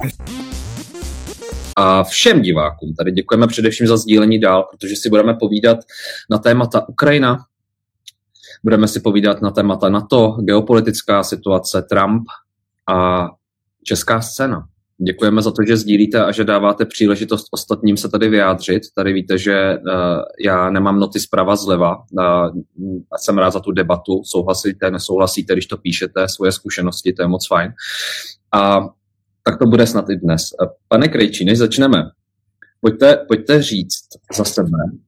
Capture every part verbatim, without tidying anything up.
A všem divákům tady děkujeme především za sdílení dál, protože si budeme povídat na témata Ukrajina, budeme si povídat na témata NATO, geopolitická situace, Trump a česká scéna. Děkujeme za to, že sdílíte a že dáváte příležitost ostatním se tady vyjádřit. Tady víte, že uh, já nemám noty zprava zleva. Uh, jsem rád za tu debatu. Souhlasíte, nesouhlasíte, když to píšete, svoje zkušenosti, to je moc fajn. A tak to bude snad i dnes. Pane Krejčí, než začneme, pojďte, pojďte říct za sebe.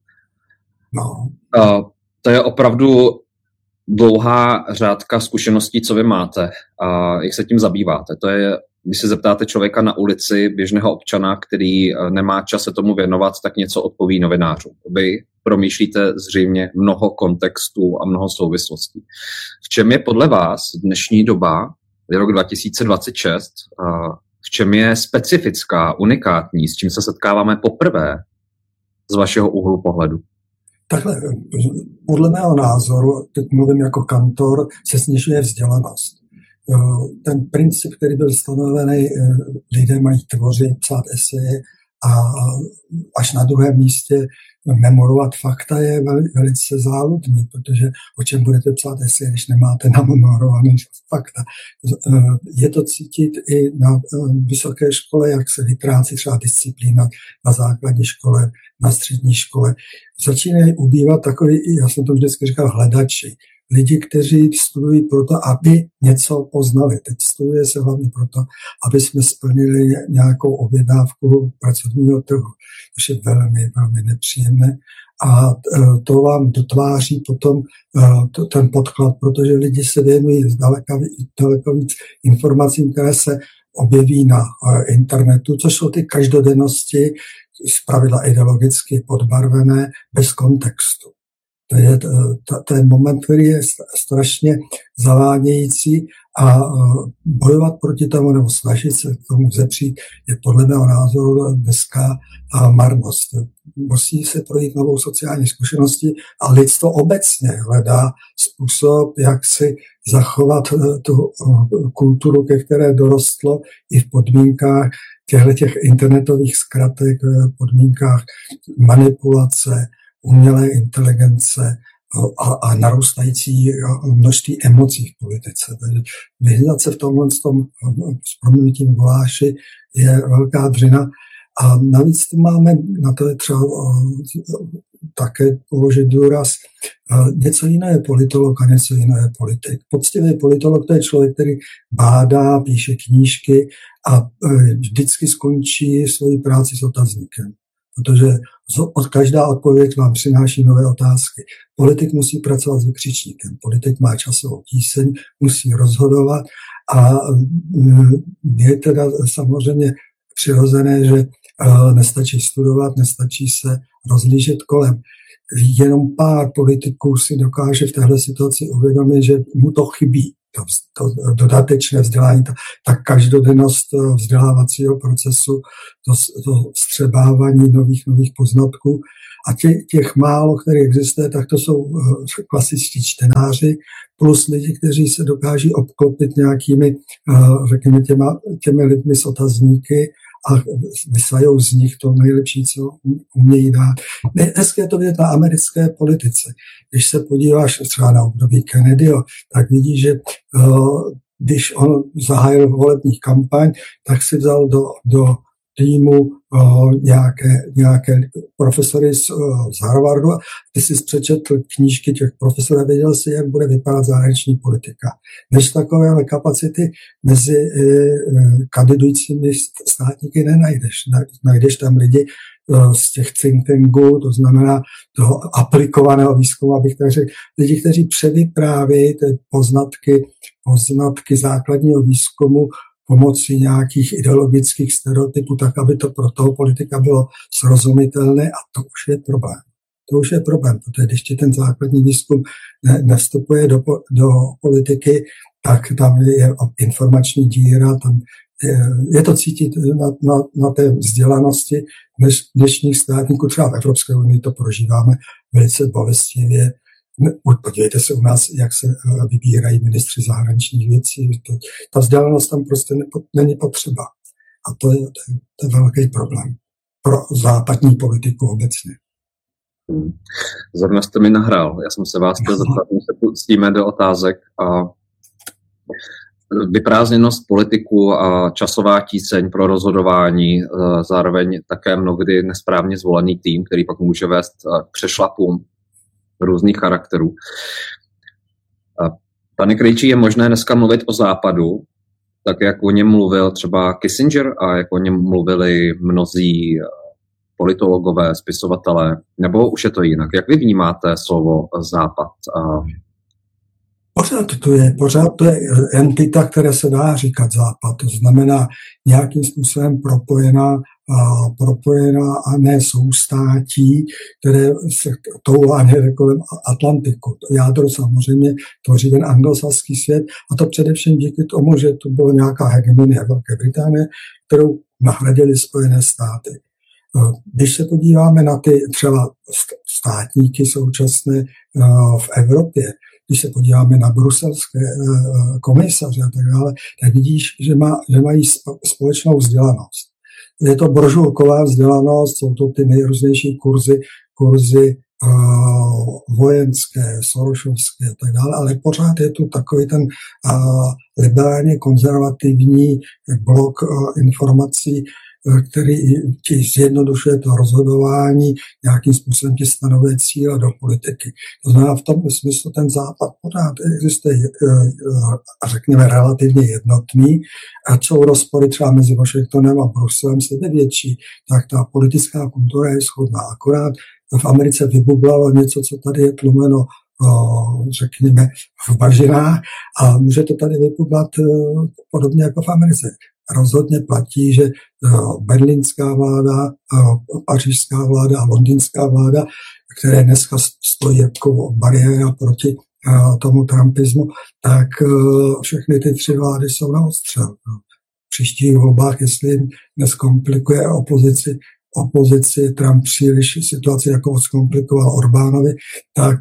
No. Uh, to je opravdu dlouhá řádka zkušeností, co vy máte a jak se tím zabýváte. To je, když se zeptáte člověka na ulici, běžného občana, který nemá čas se tomu věnovat, tak něco odpoví novinářům. Vy promýšlíte zřejmě mnoho kontextů a mnoho souvislostí. V čem je podle vás dnešní doba, rok dva tisíce dvacet šest, v čem je specifická, unikátní, s čím se setkáváme poprvé z vašeho úhlu pohledu? Takhle, podle mého názoru, teď mluvím jako kantor, se snižuje vzdělanost. Ten princip, který byl stanovený, lidé mají tvořit, psát eseje a až na druhém místě memorovat fakta, je velice záludný, protože o čem budete psát eseje, když nemáte namemorované fakta. Je to cítit i na vysoké škole, jak se vytrácí třeba disciplína na základní škole, na střední škole. Začínají ubývat takový, já jsem to vždycky říkal, hledači. Lidi, kteří studují proto, aby něco poznali. Teď studuje se hlavně proto, aby jsme splnili nějakou objednávku pracovního trhu, což je velmi, velmi nepříjemné. A to vám dotváří potom ten podklad, protože lidi se věnují zdaleka, daleko víc informacím, které se objeví na internetu, což jsou ty každodennosti, zpravidla ideologicky podbarvené, bez kontextu. To je ten moment, který je strašně zavádějící a bojovat proti tomu nebo snažit se k tomu vzepřít je podle mého názoru dneska marnost. Musí se projít novou sociální zkušeností a lidstvo obecně hledá způsob, jak si zachovat tu kulturu, ke které dorostlo i v podmínkách těchto internetových zkratek, podmínkách manipulace, umělé inteligence a, a narůstající množství emocí v politice. Takže vyhnat se v tomhle tom, s proměnitím guláši je velká dřina. A navíc tu máme, na to je třeba také položit důraz, něco jiného je politolog a něco jiného je politik. Poctivý politolog to je člověk, který bádá, píše knížky a vždycky skončí svoji práci s otazníkem. Protože od každá odpověď vám přináší nové otázky. Politik musí pracovat s vykřičníkem, politik má časovou tíseň, musí rozhodovat a je teda samozřejmě přirozené, že nestačí studovat, nestačí se rozlížet kolem. Jenom pár politiků si dokáže v téhle situaci uvědomit, že mu to chybí. To, to dodatečné vzdělání, ta, ta každodennost vzdělávacího procesu, to, to vstřebávání nových, nových poznatků. A tě, těch málo, které existuje, tak to jsou klasičtí čtenáři, plus lidi, kteří se dokáží obklopit nějakými, řekněme, těma, těmi lidmi s otazníky a vysajou z nich to nejlepší, co umějí dát. Dneska je to vidět na americké politice. Když se podíváš třeba na období Kennedyho, tak vidíš, že uh, když on zahájil volební kampaň, tak si vzal do, do týmu uh, nějaké, nějaké profesory z, uh, z Harvardu a ty jsi přečetl knížky těch profesorů a věděl si, jak bude vypadat zahraniční politika. Než takové kapacity mezi uh, kandidujícími státníky nenajdeš. Najdeš tam lidi uh, z těch think tanků, to znamená toho aplikovaného výzkumu, abych tak řekl, lidi, kteří převyprávějí ty poznatky, poznatky základního výzkumu pomocí nějakých ideologických stereotypů, tak aby to pro toho politika bylo srozumitelné a to už je problém. To už je problém, protože když ti ten základní výzkum ne, nevstupuje do, do politiky, tak tam je informační díra, tam je, je to cítit na, na, na té vzdělanosti dneš, dnešních státníků, třeba v Evropské unii to prožíváme velice bolestivě. Podívejte se u nás, jak se vybírají ministři zahraničních věcí. To, ta vzdělanost tam prostě nepo, není potřeba. A to je, to je, to je velký problém pro západní politiku obecně. Hmm. Zrovna jste mi nahrál. Já jsem se vás chtěl zeptat, my se pustíme do otázek. A vyprázdněnost politiku a časová tíseň pro rozhodování, zároveň také mnohdy nesprávně zvolený tým, který pak může vést k přešlapům různých charakterů. Pane Krejčí, je možné dneska mluvit o Západu, tak jak o něm mluvil třeba Kissinger a jak o něm mluvili mnozí politologové, spisovatelé, nebo už je to jinak? Jak vy vnímáte slovo Západ? Pořád to je, pořád to je entita, která se dá říkat Západ. To znamená nějakým způsobem propojená, a propojená a ne soustátí, které se toulá někde kolem Atlantiku. To jádro samozřejmě tvoří ten anglosaský svět a to především díky tomu, že tu byla nějaká hegemonie Velké Británie, kterou nahradily Spojené státy. Když se podíváme na ty třeba státníky současné v Evropě, když se podíváme na bruselské komisaře a tak dále, tak vidíš, že, má, že mají společnou vzdělanost. Je to brožurková vzdělanost, jsou to ty nejrůznější kurzy, kurzy uh, vojenské, sorošovské a tak dále, ale pořád je tu takový ten uh, liberálně konzervativní blok uh, informací, který ti zjednodušuje to rozhodování, nějakým způsobem ti stanovuje cíle do politiky. To znamená, v tom smyslu ten Západ pořád existuje, řekněme, relativně jednotný, a jsou rozpory třeba mezi Washingtonem a Bruselem sebevětší, tak ta politická kultura je shodná. Akorát v Americe vybublalo něco, co tady je tlumeno, řekněme, v bažinách a může to tady vybublat podobně jako v Americe. Rozhodně platí, že berlínská vláda, pařížská vláda a londýnská vláda, které dneska stojí jako bariéra proti tomu trumpismu, tak všechny ty tři vlády jsou na odstřel. V příštích volbách, jestli jim neskomplikuje opozici, opozici Trump příliš situaci jako zkomplikoval Orbánovi, tak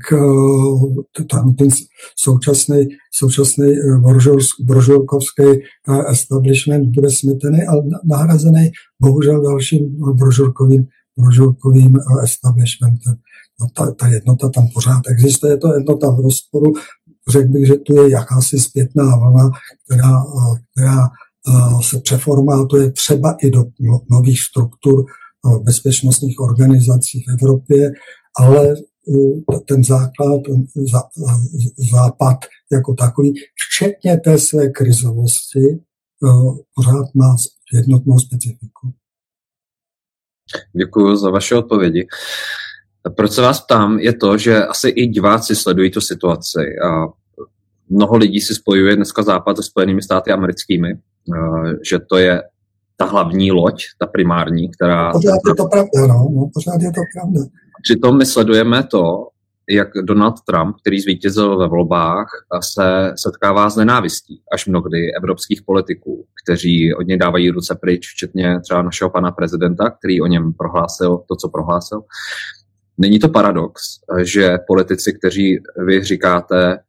tam ten současný, současný brožurkovský establishment bude smetený a nahrazený bohužel dalším brožurkovým, brožurkovým establishmentem. No ta, ta jednota tam pořád existuje, je to jednota v rozporu. Řekl bych, že tu je jakási zpětná vlna, která, která se přeformátuje třeba i do nových struktur bezpečnostních organizací v Evropě, ale ten základ, ten západ jako takový, včetně té své krizovosti, pořád má jednotnou specifiku. Děkuji za vaše odpovědi. Proč se vás ptám, je to, že asi i diváci sledují tu situaci a mnoho lidí si spojuje dneska Západ se Spojenými státy americkými, že to je ta hlavní loď, ta primární, která... Pořád je to pravda, no, no pořád je to pravda. Přitom my sledujeme to, jak Donald Trump, který zvítězil ve volbách, se setkává s nenávistí až mnohdy evropských politiků, kteří od něj dávají ruce pryč, včetně třeba našeho pana prezidenta, který o něm prohlásil to, co prohlásil. Není to paradox, že politici, kteří vy říkáte,